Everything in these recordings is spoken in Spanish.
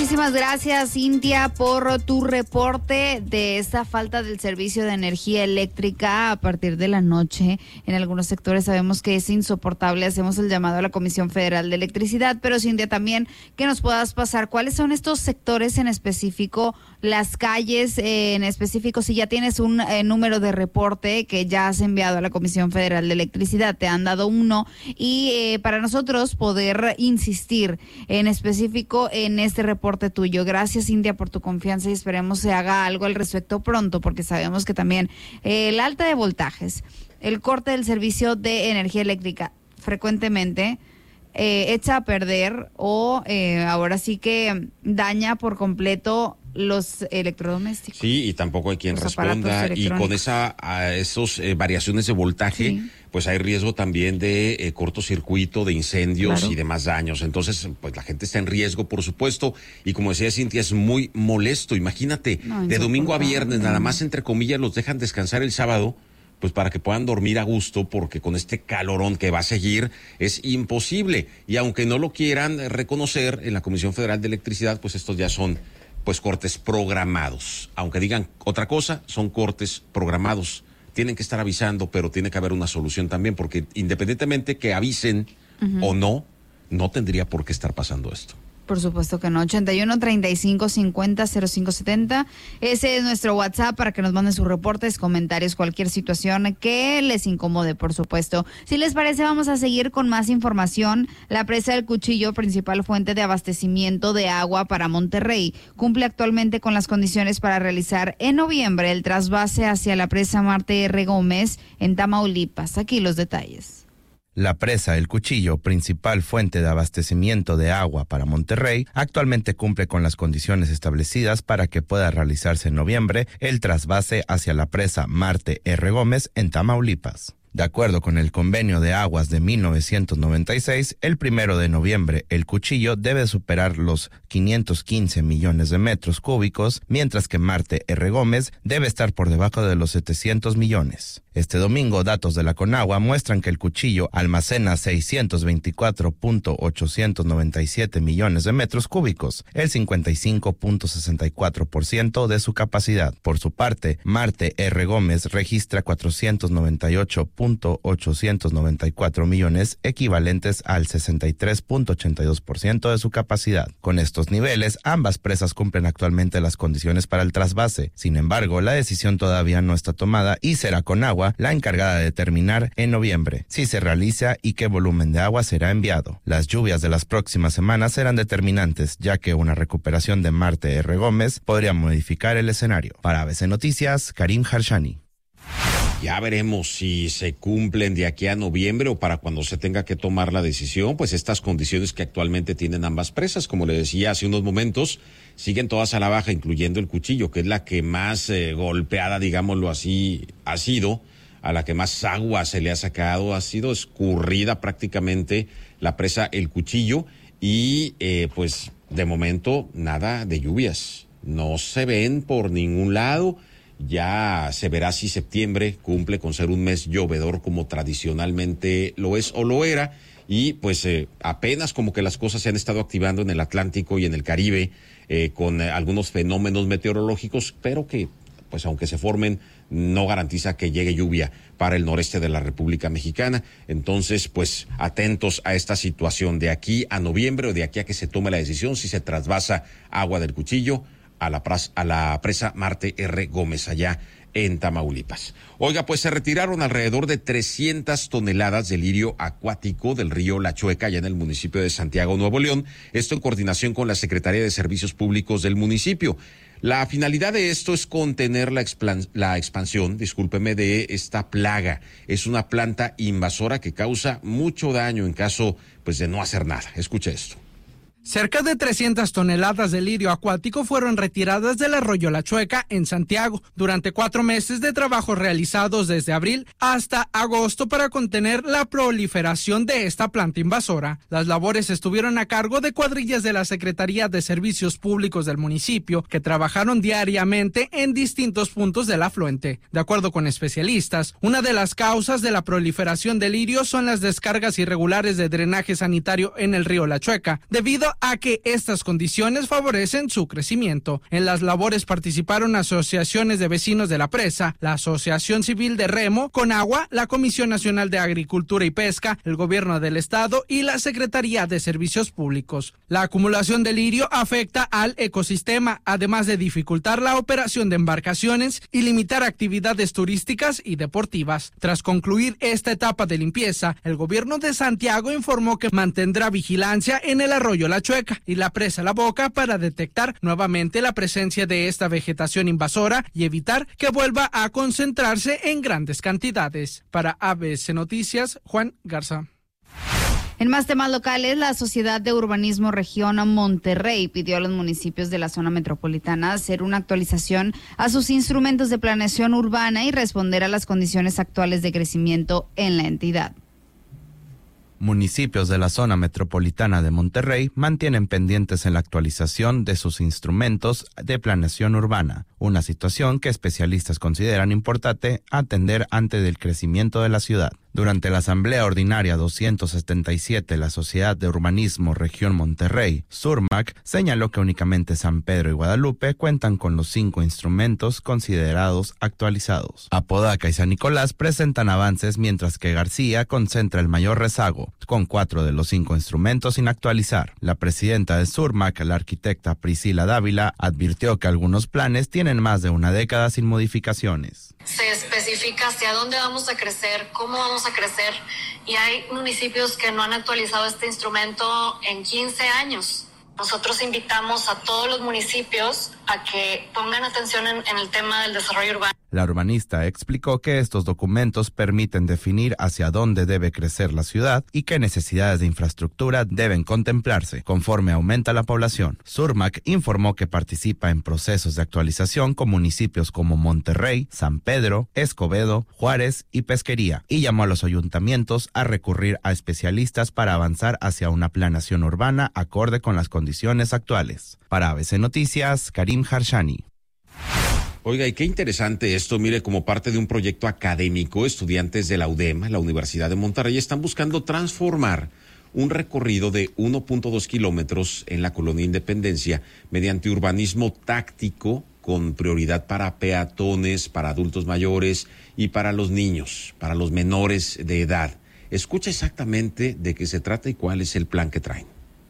Muchísimas gracias, Cintia, por tu reporte de esta falta del servicio de energía eléctrica a partir de la noche. En algunos sectores sabemos que es insoportable. Hacemos el llamado a la Comisión Federal de Electricidad, pero Cintia, también que nos puedas pasar cuáles son estos sectores en específico, las calles en específico, si ya tienes un número de reporte que ya has enviado a la Comisión Federal de Electricidad, te han dado uno, y para nosotros poder insistir en específico en este reporte tuyo. Gracias, Cintia, por tu confianza y esperemos se haga algo al respecto pronto, porque sabemos que también el alta de voltajes, el corte del servicio de energía eléctrica frecuentemente echa a perder o ahora sí que daña por completo los electrodomésticos. Sí, y tampoco hay quien responda, y con esos variaciones de voltaje, sí, pues hay riesgo también de cortocircuito, de incendios, claro, y demás daños. Entonces, pues la gente está en riesgo, por supuesto, y como decía Cintia, es muy molesto. Imagínate, de domingo a viernes, nada más entre comillas los dejan descansar el sábado, pues para que puedan dormir a gusto, porque con este calorón que va a seguir es imposible. Y aunque no lo quieran reconocer en la Comisión Federal de Electricidad, pues estos ya son pues cortes programados. Aunque digan otra cosa, son cortes programados. Tienen que estar avisando, pero tiene que haber una solución también, porque independientemente que avisen o no tendría por qué estar pasando esto. Por supuesto que no. 81 35 50 05 70. Ese es nuestro WhatsApp para que nos manden sus reportes, comentarios, cualquier situación que les incomode, por supuesto. Si les parece, vamos a seguir con más información. La presa del Cuchillo, principal fuente de abastecimiento de agua para Monterrey, cumple actualmente con las condiciones para realizar en noviembre el trasvase hacia la presa Marte R. Gómez en Tamaulipas. Aquí los detalles. La presa El Cuchillo, principal fuente de abastecimiento de agua para Monterrey, actualmente cumple con las condiciones establecidas para que pueda realizarse en noviembre el trasvase hacia la presa Marte R. Gómez en Tamaulipas. De acuerdo con el Convenio de Aguas de 1996, el 1 de noviembre el Cuchillo debe superar los 515 millones de metros cúbicos, mientras que Marte R. Gómez debe estar por debajo de los 700 millones. Este domingo, datos de la Conagua muestran que el Cuchillo almacena 624.897 millones de metros cúbicos, el 55.64% de su capacidad. Por su parte, Marte R. Gómez registra 498.894 millones, equivalentes al 63.82% de su capacidad. Con estos niveles, ambas presas cumplen actualmente las condiciones para el trasvase. Sin embargo, la decisión todavía no está tomada y será Conagua la encargada de determinar en noviembre si se realiza y qué volumen de agua será enviado. Las lluvias de las próximas semanas serán determinantes, ya que una recuperación de Marte R. Gómez podría modificar el escenario. Para ABC Noticias, Karim Harshani. Ya veremos si se cumplen de aquí a noviembre o para cuando se tenga que tomar la decisión, pues estas condiciones que actualmente tienen ambas presas. Como le decía hace unos momentos, siguen todas a la baja, incluyendo el Cuchillo, que es la que más golpeada, digámoslo así, ha sido, a la que más agua se le ha sacado, ha sido escurrida prácticamente la presa El Cuchillo y pues de momento nada de lluvias, no se ven por ningún lado. Ya se verá si septiembre cumple con ser un mes llovedor como tradicionalmente lo es o lo era, y pues apenas como que las cosas se han estado activando en el Atlántico y en el Caribe con algunos fenómenos meteorológicos, pero que pues aunque se formen no garantiza que llegue lluvia para el noreste de la República Mexicana. Entonces pues atentos a esta situación de aquí a noviembre o de aquí a que se tome la decisión si se trasvasa agua del Cuchillo a la presa Marte R. Gómez, allá en Tamaulipas. Oiga, pues se retiraron alrededor de 300 toneladas de lirio acuático del río La Chueca, allá en el municipio de Santiago, Nuevo León. Esto en coordinación con la Secretaría de Servicios Públicos del municipio. La finalidad de esto es contener la expansión, de esta plaga. Es una planta invasora que causa mucho daño en caso, pues, de no hacer nada. Escuche esto. Cerca de 300 toneladas de lirio acuático fueron retiradas del arroyo La Chueca en Santiago durante 4 meses de trabajos realizados desde abril hasta agosto para contener la proliferación de esta planta invasora. Las labores estuvieron a cargo de cuadrillas de la Secretaría de Servicios Públicos del municipio que trabajaron diariamente en distintos puntos del afluente. De acuerdo con especialistas, una de las causas de la proliferación de lirio son las descargas irregulares de drenaje sanitario en el río La Chueca, debido a que estas condiciones favorecen su crecimiento. En las labores participaron asociaciones de vecinos de la presa, la Asociación Civil de Remo, Conagua, la Comisión Nacional de Agricultura y Pesca, el Gobierno del Estado y la Secretaría de Servicios Públicos. La acumulación de lirio afecta al ecosistema, además de dificultar la operación de embarcaciones y limitar actividades turísticas y deportivas. Tras concluir esta etapa de limpieza, el Gobierno de Santiago informó que mantendrá vigilancia en el arroyo La Chueca y la presa La Boca para detectar nuevamente la presencia de esta vegetación invasora y evitar que vuelva a concentrarse en grandes cantidades. Para ABC Noticias, Juan Garza. En más temas locales, la Sociedad de Urbanismo Región Monterrey pidió a los municipios de la zona metropolitana hacer una actualización a sus instrumentos de planeación urbana y responder a las condiciones actuales de crecimiento en la entidad. Municipios de la zona metropolitana de Monterrey mantienen pendientes en la actualización de sus instrumentos de planeación urbana, una situación que especialistas consideran importante atender ante el crecimiento de la ciudad. Durante la Asamblea Ordinaria 277 de la Sociedad de Urbanismo Región Monterrey, SURMAC, señaló que únicamente San Pedro y Guadalupe cuentan con los 5 instrumentos considerados actualizados. Apodaca y San Nicolás presentan avances, mientras que García concentra el mayor rezago, con 4 de los 5 instrumentos sin actualizar. La presidenta de SURMAC, la arquitecta Priscila Dávila, advirtió que algunos planes tienen más de una década sin modificaciones. Se especifica hacia dónde vamos a crecer, cómo vamos a crecer, y hay municipios que no han actualizado este instrumento en 15 años. Nosotros invitamos a todos los municipios a que pongan atención en el tema del desarrollo urbano. La urbanista explicó que estos documentos permiten definir hacia dónde debe crecer la ciudad y qué necesidades de infraestructura deben contemplarse conforme aumenta la población. SURMAC informó que participa en procesos de actualización con municipios como Monterrey, San Pedro, Escobedo, Juárez y Pesquería, y llamó a los ayuntamientos a recurrir a especialistas para avanzar hacia una planeación urbana acorde con las condiciones actuales. Para ABC Noticias, Karim Harshani. Oiga, y qué interesante esto. Mire, como parte de un proyecto académico, estudiantes de la UDEM, la Universidad de Monterrey, están buscando transformar un recorrido de 1.2 kilómetros en la Colonia Independencia mediante urbanismo táctico con prioridad para peatones, para adultos mayores y para los niños, para los menores de edad. Escucha exactamente de qué se trata y cuál es el plan que traen.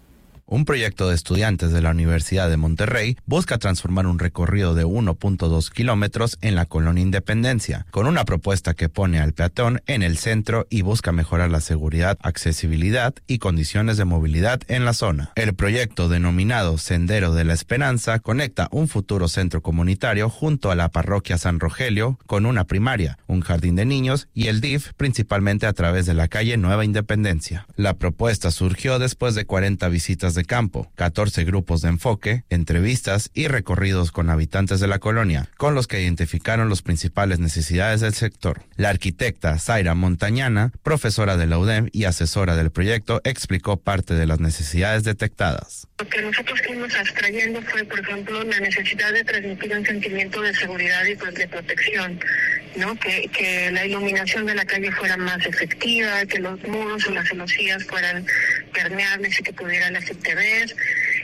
Un proyecto de estudiantes de la Universidad de Monterrey busca transformar un recorrido de 1.2 kilómetros en la Colonia Independencia, con una propuesta que pone al peatón en el centro y busca mejorar la seguridad, accesibilidad y condiciones de movilidad en la zona. El proyecto, denominado Sendero de la Esperanza, conecta un futuro centro comunitario junto a la parroquia San Rogelio con una primaria, un jardín de niños y el DIF, principalmente a través de la calle Nueva Independencia. La propuesta surgió después de 40 visitas de campo, 14 grupos de enfoque, entrevistas y recorridos con habitantes de la colonia, con los que identificaron las principales necesidades del sector. La arquitecta Zaira Montañana, profesora de la UDEM y asesora del proyecto, explicó parte de las necesidades detectadas. Lo que nosotros fuimos abstrayendo fue, por ejemplo, la necesidad de transmitir un sentimiento de seguridad y pues de protección, ¿no? Que la iluminación de la calle fuera más efectiva, que los muros o las celosías fueran permeables y que pudieran hacerte ver.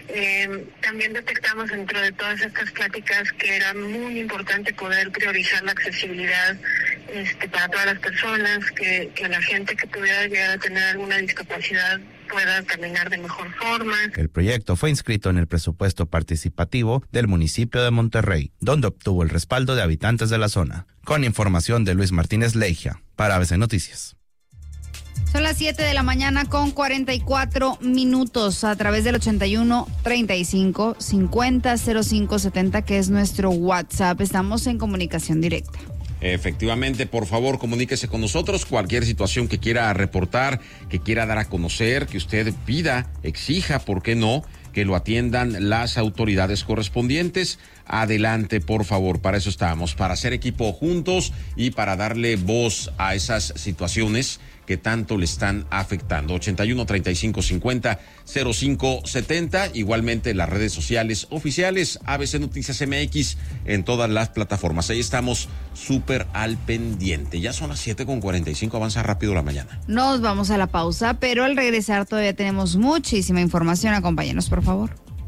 También detectamos dentro de todas estas pláticas que era muy importante poder priorizar la accesibilidad para todas las personas, que la gente que pudiera llegar a tener alguna discapacidad pueda caminar de mejor forma. El proyecto fue inscrito en el presupuesto participativo del municipio de Monterrey, donde obtuvo el respaldo de habitantes de la zona. Con información de Luis Martínez Leija, para ABC Noticias. Son las 7 de la mañana con 44 minutos a través del 81 35 50 05 70, que es nuestro WhatsApp. Estamos en comunicación directa. Efectivamente, por favor, comuníquese con nosotros. Cualquier situación que quiera reportar, que quiera dar a conocer, que usted pida, exija, ¿por qué no?, que lo atiendan las autoridades correspondientes. Adelante, por favor, para eso estamos, para hacer equipo juntos y para darle voz a esas situaciones que tanto le están afectando. 81 35 50 05 70. Igualmente las redes sociales oficiales ABC Noticias MX en todas las plataformas. Ahí estamos súper al pendiente. Ya son las 7:45, avanza rápido la mañana. Nos vamos a la pausa, pero al regresar todavía tenemos muchísima información. Acompáñenos, por favor.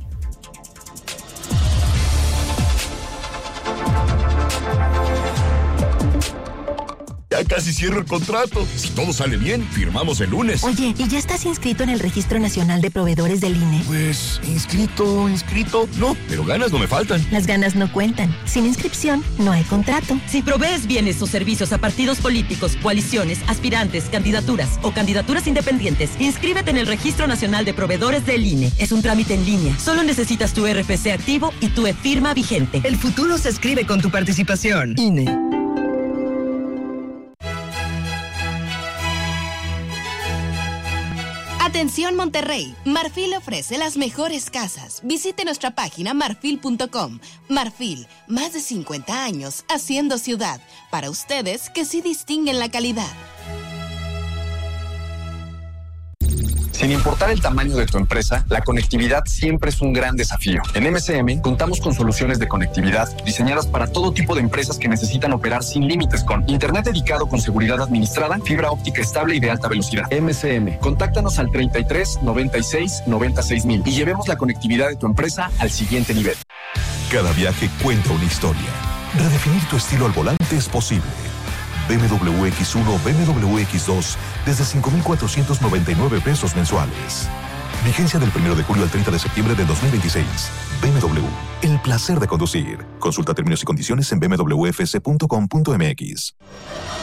Ya casi cierro el contrato. Si todo sale bien, firmamos el lunes. Oye, ¿y ya estás inscrito en el Registro Nacional de Proveedores del INE? Pues, inscrito. No, pero ganas no me faltan. Las ganas no cuentan. Sin inscripción, no hay contrato. Si provees bienes o servicios a partidos políticos, coaliciones, aspirantes, candidaturas o candidaturas independientes, inscríbete en el Registro Nacional de Proveedores del INE. Es un trámite en línea. Solo necesitas tu RFC activo y tu e-firma vigente. El futuro se escribe con tu participación. INE. Atención Monterrey, Marfil ofrece las mejores casas. Visite nuestra página marfil.com. Marfil, más de 50 años haciendo ciudad. Para ustedes que sí distinguen la calidad. Sin importar el tamaño de tu empresa, la conectividad siempre es un gran desafío. En MCM contamos con soluciones de conectividad diseñadas para todo tipo de empresas que necesitan operar sin límites con internet dedicado con seguridad administrada, fibra óptica estable y de alta velocidad. MCM, contáctanos al 33 96 96 mil y llevemos la conectividad de tu empresa al siguiente nivel. Cada viaje cuenta una historia. Redefinir tu estilo al volante es posible. BMW X1, BMW X2 desde 5,499 pesos mensuales. Vigencia del 1 de julio al 30 de septiembre de 2026. BMW, el placer de conducir. Consulta términos y condiciones en bmwfc.com.mx.